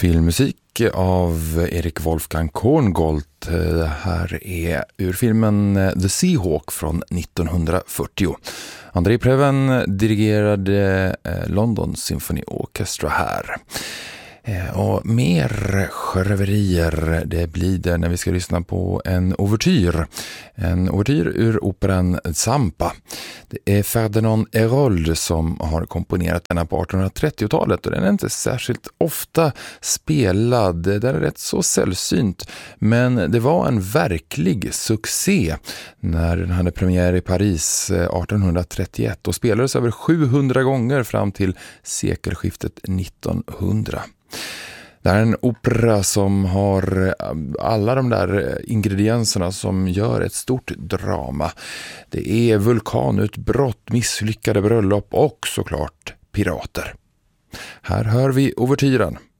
Filmmusik av Erik Wolfgang Korngold. Här är ur filmen The Seahawk från 1940. Andrei Previn dirigerade London Symphony Orchestra här. Och mer sjöröverier det blir det när vi ska lyssna på en ouvertyr. En ouvertyr ur operan Zampa. Det är Ferdinand Hérold som har komponerat denna på 1830-talet och den är inte särskilt ofta spelad. Den är rätt så sällsynt, men det var en verklig succé när den hade premiär i Paris 1831 och spelades över 700 gånger fram till sekelskiftet 1900. Det är en opera som har alla de där ingredienserna som gör ett stort drama. Det är vulkanutbrott, misslyckade bröllop och såklart pirater. Här hör vi ouvertyren.